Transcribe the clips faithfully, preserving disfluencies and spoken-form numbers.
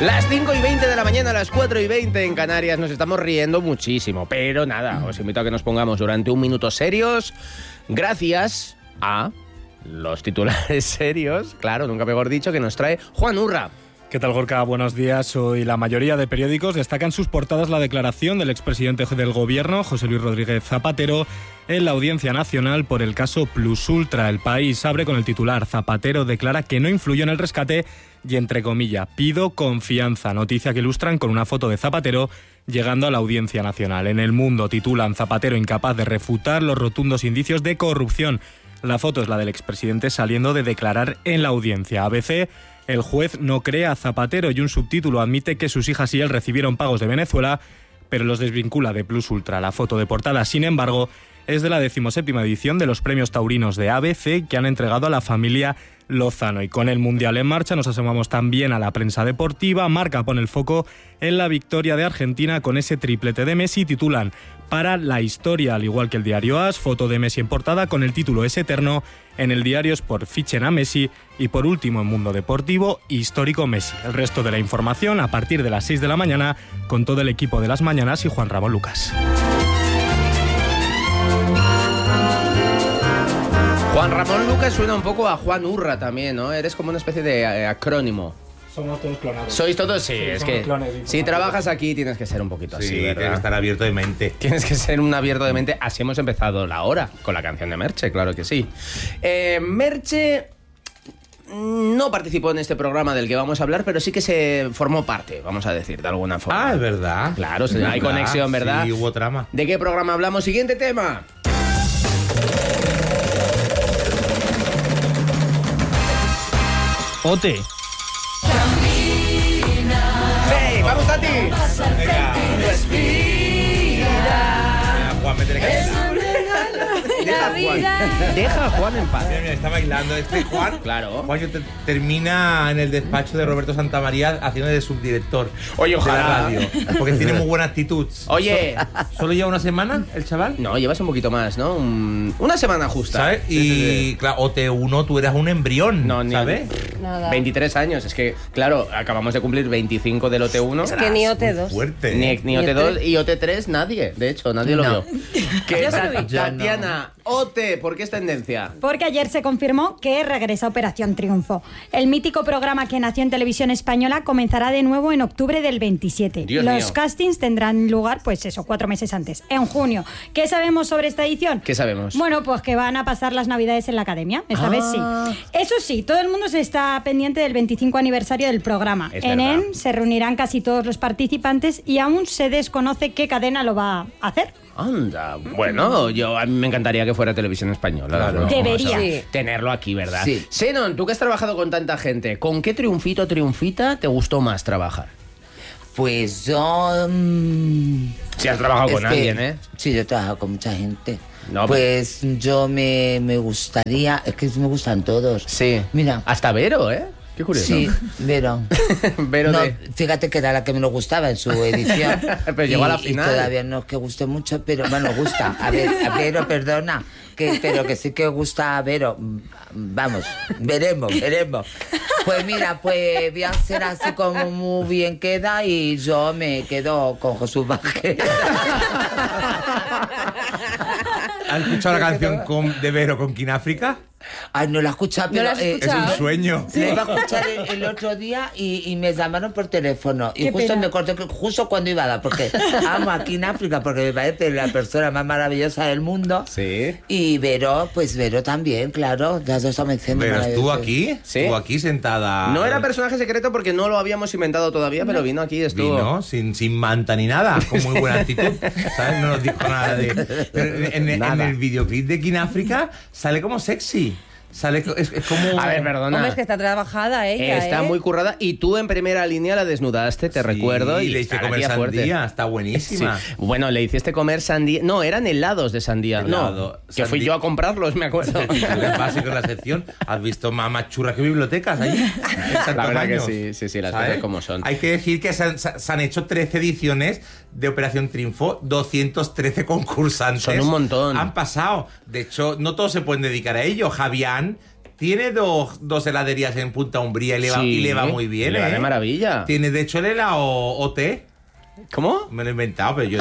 Las cinco y veinte de la mañana, las cuatro y veinte en Canarias. Nos estamos riendo muchísimo, pero nada, os invito a que nos pongamos durante un minuto serios, gracias a los titulares serios, claro, nunca mejor dicho, que nos trae Juan Urra. ¿Qué tal, Gorka? Buenos días. Hoy la mayoría de periódicos destacan en sus portadas la declaración del expresidente del Gobierno, José Luis Rodríguez Zapatero, en la Audiencia Nacional por el caso Plus Ultra. El País abre con el titular: Zapatero declara que no influyó en el rescate y, entre comillas, pido confianza. Noticia que ilustran con una foto de Zapatero llegando a la Audiencia Nacional. En El Mundo titulan: Zapatero incapaz de refutar los rotundos indicios de corrupción. La foto es la del expresidente saliendo de declarar en la audiencia. A B C: el juez no cree a Zapatero, y un subtítulo admite que sus hijas y él recibieron pagos de Venezuela, pero los desvincula de Plus Ultra. La foto de portada, sin embargo, es de la decimoséptima edición de los premios taurinos de A B C que han entregado a la familia Lozano. Y con el Mundial en marcha nos asomamos también a la prensa deportiva. Marca pone el foco en la victoria de Argentina con ese triplete de Messi. Titulan: para la historia, al igual que el diario A S, foto de Messi en portada con el título Es eterno. En el diario Sport fichen a Messi. Y por último, en Mundo Deportivo, histórico Messi. El resto de la información a partir de las seis de la mañana con todo el equipo de Las Mañanas y Juan Ramón Lucas. Juan Ramón Lucas suena un poco a Juan Urra también, ¿no? Eres como una especie de eh, acrónimo. Somos todos clonados. ¿Sois todos? Sí, sí, es que si trabajas aquí tienes que ser un poquito sí, así, ¿verdad? Tienes que estar abierto de mente. Tienes que ser un abierto de mente. Así hemos empezado la hora, con la canción de Merche, claro que sí. Eh, Merche no participó en este programa del que vamos a hablar, pero sí que se formó parte, vamos a decir, de alguna forma. Ah, es verdad. Claro, hay ¿verdad? Conexión, ¿verdad? Sí, hubo trama. ¿De qué programa hablamos? Siguiente tema. Ote. ¡Hey! ¡Vamos, Tati! Venga. Venga, Juan, métele cabeza. Deja a Juan. Deja a Juan en paz. Mira, mira, está bailando este Juan. Claro. Juan te, termina en el despacho de Roberto Santamaría haciendo de subdirector. Oye, ojalá. De la radio. Porque tiene muy buena actitud. Oye. ¿Solo lleva una semana el chaval? No, llevas un poquito más, ¿no? Un, una semana justa. ¿Sabes? Sí, y sí, sí. claro, O T uno, tú eras un embrión. No, ni ¿sabes? Nada. veintitrés años. Es que, claro, acabamos de cumplir veinticinco del O T uno. Es que ni O T dos. Fuerte. Ni, ni O T dos y O T tres nadie. De hecho, nadie lo No. vio. Que Yo se lo vi. Tatiana, O T, ¿por qué es tendencia? Porque ayer se confirmó que regresa Operación Triunfo. El mítico programa que nació en Televisión Española comenzará de nuevo en octubre del veintisiete. Dios Los mío. castings tendrán lugar, pues eso, cuatro meses antes, en junio. ¿Qué sabemos sobre esta edición? ¿Qué sabemos? Bueno, pues que van a pasar las Navidades en la Academia. Esta Ah. vez sí. Eso sí, todo el mundo se está pendiente del veinticinco aniversario del programa. Es en verdad. él se reunirán casi todos los participantes y aún se desconoce qué cadena lo va a hacer. Anda, bueno, yo a mí me encantaría que fuera Televisión Española. Claro. ¿no? Debería. O sea, tenerlo aquí, ¿verdad? Sí. Senon, tú que has trabajado con tanta gente, ¿con qué triunfito, triunfita te gustó más trabajar? Pues yo... mmm, Si has trabajado es con que- alguien, ¿eh? Sí, yo he trabajado con mucha gente. No, pues yo me, me gustaría... Es que me gustan todos. Sí. Mira. Hasta Vero, ¿eh? Qué curioso. Sí, Vero. Vero No, de... fíjate que era la que menos gustaba en su edición. Pero llegó a la final. Y todavía no es que guste mucho, pero bueno, gusta. A ver, a Vero, perdona, que, pero que sí que gusta a Vero. Vamos, veremos, veremos. Pues mira, pues voy a hacer así como muy bien queda y yo me quedo con Jesús Vázquez. ¿Has escuchado la canción con, de Vero con Kináfrica? Ay, no la he escuchado, ¿No pero... la has eh, Es un sueño. La iba a escuchar el, el otro día y, y me llamaron por teléfono. Y Qué justo pena. me corté, justo cuando iba a dar, porque amo aquí en África, porque me parece la persona más maravillosa del mundo. Sí. Y Vero, pues Vero también, claro. Las dos estamos diciendo Pero estuvo maravilloso. aquí, Sí. estuvo aquí sentada. No era personaje secreto porque no lo habíamos inventado todavía, pero vino aquí y estuvo... Vino sin, sin manta ni nada, con muy buena actitud, ¿sabes? No nos dijo nada de... Pero en, en- Nada. en el videoclip de Kináfrica sale como sexy. Sale, co- es, es como... A ver, perdona. Hombre, es que está trabajada ella, Está ¿eh? muy currada y tú en primera línea la desnudaste, te Sí, recuerdo. Y le hice está la comer tía fuerte. sandía, está buenísima. Sí. Bueno, le hiciste comer sandía. No, eran helados de sandía. Helado. No, que fui Sandía. yo a comprarlos, me acuerdo. Tú eres básico en la sección. ¿Has visto más, más churras que bibliotecas allí? En tantos La verdad que años, sí, sí, sí, las ¿sabes? cosas como son. Hay que decir que se han, se han hecho trece ediciones de Operación Triunfo, doscientos trece concursantes. Son un montón. Han pasado. De hecho, no todos se pueden dedicar a ello. Javián tiene dos, dos heladerías en Punta Umbría y le va, Sí, y le va muy bien, le ¿eh? va de maravilla. Tiene, de hecho, el helado O T. ¿Cómo? Me lo he inventado, pero yo,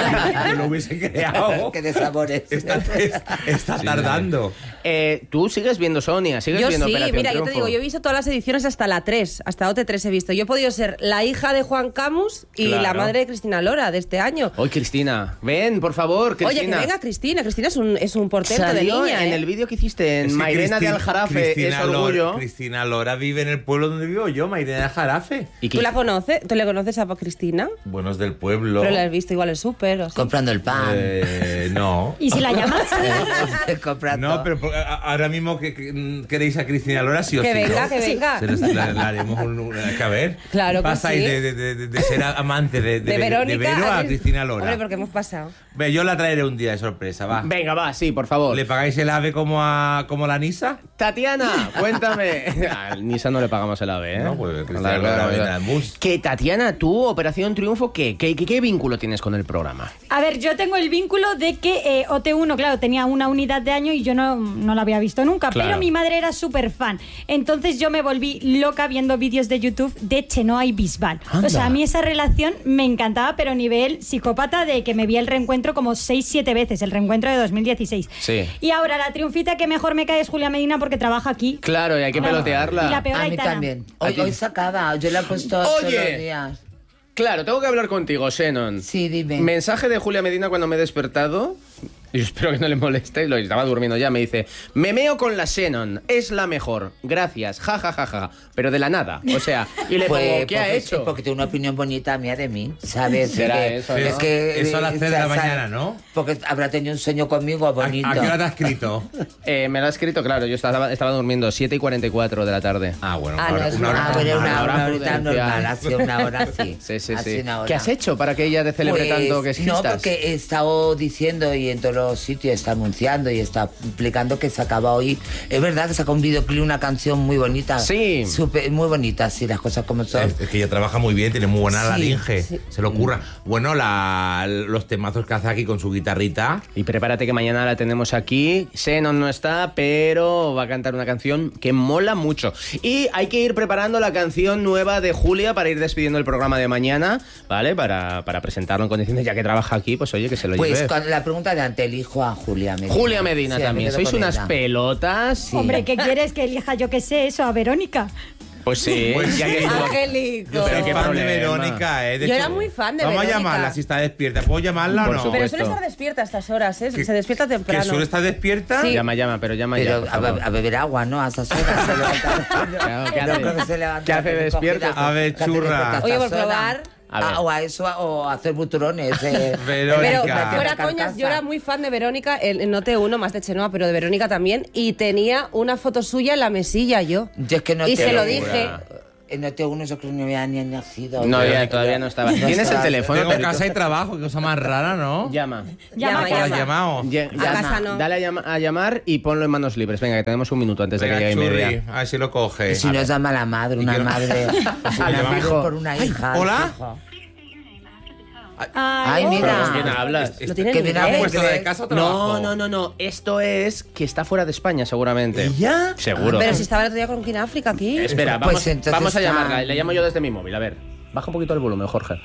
yo lo hubiese creado. Que de sabores. Está, está Sí, tardando. Eh, Tú sigues viendo Sonia, sigues Yo viendo sí, Operación mira, yo Triunfo. te digo, yo he visto todas las ediciones hasta la tres, hasta O T tres he visto. Yo he podido ser la hija de Juan Camus y Claro. la madre de Cristina Lora de este año. Hoy, Cristina, ven, por favor, Cristina. Oye, que venga Cristina. Cristina es un, es un portento de Salió niña, en ¿eh? el vídeo que hiciste en Es que Mairena de Cristina- Aljarafe, Cristina es orgullo. Lora, Cristina Lora vive en el pueblo donde vivo yo, Mairena de Aljarafe. Y ¿Tú la conoces? ¿Tú le conoces a Cristina? Buenos del pueblo. Pero la has visto igual en súper o sí. Comprando el pan. Eh, no. ¿Y si la llamas? Comprando. No, pero por- a- ahora mismo que, que- queréis a Cristina Lora, sí o Que sí. venga, ¿no? que venga. Se les- la, la haremos un, un- que a ver. Claro que Pasáis sí. de, de, de, de ser amante de, de, De Verónica de Vero a Cris- Cristina Lora. Hombre, porque hemos pasado. Ve, yo la traeré un día de sorpresa, va. Venga, va, sí, por favor. ¿Le pagáis el ave como a como la Nisa? Tatiana, cuéntame. Al Nisa no le pagamos el ave, ¿eh? No, pues La Cristina verdad, Lora la viene verdad. al bus. Que Tatiana, tú, Operación Triunfo, ¿qué? ¿Qué, qué, qué vínculo tienes con el programa? A ver, yo tengo el vínculo de que eh, O T uno, claro, tenía una unidad de año y yo no, no la había visto nunca, Claro. pero mi madre era súper fan. Entonces yo me volví loca viendo vídeos de YouTube de Chenoa y Bisbal. Anda. O sea, a mí esa relación me encantaba, pero nivel psicópata de que me vi el reencuentro como seis, siete veces, el reencuentro de dos mil dieciséis. Sí. Y ahora la triunfita que mejor me cae es Julia Medina porque trabaja aquí. Claro, y hay que Claro. pelotearla. Y la peor A mí Aitana. también. ¿A Hoy, ti? hoy sacaba, yo la he puesto Oye. todos los días. Claro, tengo que hablar contigo, Xenon. Sí, dime. Mensaje de Julia Medina cuando me he despertado. Y espero que no le moleste, lo estaba durmiendo ya. Me dice: me meo con la Xenon, es la mejor. Gracias, ja, ja, ja, ja. Pero de la nada. O sea, y le Pues, pongo, ¿qué ha porque- hecho? Porque tiene una opinión bonita mía de mí, ¿sabes? Será Que- eso, ¿no? Es que, Eso a las eh, tres de la sa- sa- mañana, ¿no? Porque habrá tenido un sueño conmigo ¿A, bonito. a qué hora te ha escrito? Eh, me lo ha escrito, claro, yo estaba, estaba durmiendo, siete y cuarenta y cuatro de la tarde. Ah, bueno, Ah, una no, hora, es una una- hora Ah, bueno, normal. una, hora una horita prudencial. normal, así, una hora así. Sí, sí, así sí. una hora. ¿Qué has hecho para que ella te celebre Pues, tanto que existas? No, porque he estado diciendo y en todos los sitios está anunciando y está explicando que se acaba hoy. Es verdad que sacó un videoclip, una canción muy bonita. Sí. Súper- muy bonita, sí, las cosas como son. Es, es que ella trabaja muy bien, tiene muy buena la Sí, linge, sí. se lo ocurra. Bueno, la, los temazos que hace aquí con su guitarrita. Y prepárate que mañana la tenemos aquí. Xenon no está, pero va a cantar una canción que mola mucho. Y hay que ir preparando la canción nueva de Julia para ir despidiendo el programa de mañana, ¿vale? Para, para presentarlo en condiciones, ya que trabaja aquí, pues oye, que se lo Pues lleve. con la pregunta de ante elijo a Julia Medina. Julia Medina Sí, también. me quedo Sois con unas ella. pelotas. Sí. Hombre, ¿qué quieres que elija yo que sé eso a Verónica? Pues sí. Pues ya que- sí. Angélico. Yo Pero soy qué fan problema. de Verónica, ¿eh? De Yo hecho, era muy fan de Vamos Verónica. a llamarla si está despierta. ¿Puedo llamarla Por o no? supuesto. Pero suele estar despierta a estas horas, ¿eh? Que- Se despierta ¿Que temprano. suele estar despierta? Sí. Llama, llama, pero llama ya, Pero por a, favor. be- a beber agua, ¿no? A esas horas se levanta. Claro, ¿qué No hace? creo que se levanta ¿Qué hace recogida. despierta? A ver, Que hace churra. despierta a Oye, estas por horas. probar. A ver. Ah, o a eso, o a hacer buturones. Eh. Verónica. Pero Verónica. fuera Carcasa. coñas, yo era muy fan de Verónica, en, en O T uno, más de Chenoa, pero de Verónica también, y tenía una foto suya en la mesilla yo. Yo es que no y te se lo locura. dije. En O T uno yo creo que no había ni nacido. No, Yo- ya, todavía no estaba. No ¿Tienes el estaba. teléfono? Tengo Perito? casa y trabajo, qué cosa más rara, ¿no? Llama. Llama, Llama, ¿Lo has llama. llamado? Lle- A casa no. Dale a, llama- a llamar y ponlo en manos libres. Venga, que tenemos un minuto antes de Venga, que llegue y churri, media. a ver si lo coge. Y si no llama la madre, una que no- madre. Ay, una madre hijo. por una hija. ¿Hola? hijo. Ay, Ay, mira. ¿Pero con quién hablas? Lo tiene Que en viene inglés. a ¿Puesto de inglés. casa o trabajo? No, no, no, no. Esto es que está fuera de España, seguramente. ¿Y ya? Seguro. Pero si estaba el otro día con King África aquí. Espera, Pues vamos, entonces vamos a está- llamarla. Le llamo yo desde mi móvil. A ver, baja un poquito el volumen, Jorge.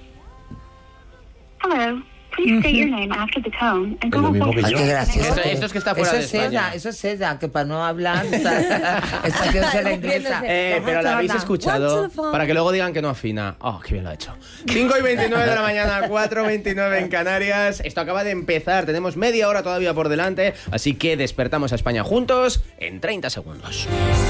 Hello. Please state your name after the tone and Es lo go mismo que forward. Ay, yo. qué gracioso. Esto- esto es que está fuera eso de es España. ella, eso es ella, que para no hablar está, está haciéndose la inglesa. Eh, pero la habéis One escuchado to the phone. para que luego digan que no afina. Oh, qué bien lo ha hecho. cinco y veintinueve de la mañana, cuatro y veintinueve en Canarias. Esto acaba de empezar. Tenemos media hora todavía por delante. Así que despertamos a España juntos en treinta segundos.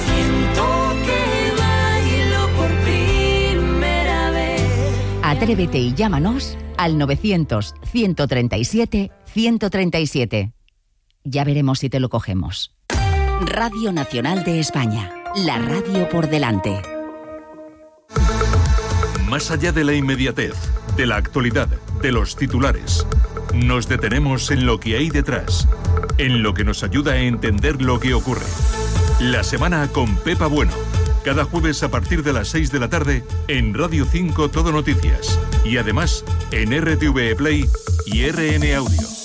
Atrévete y llámanos al novecientos, ciento treinta y siete, ciento treinta y siete. Ya veremos si te lo cogemos. Radio Nacional de España. La radio por delante. Más allá de la inmediatez, de la actualidad, de los titulares, nos detenemos en lo que hay detrás, en lo que nos ayuda a entender lo que ocurre. La semana con Pepa Bueno. Cada jueves a partir de las seis de la tarde en Radio cinco Todo Noticias. Y además en R T V E Play y R N Audio.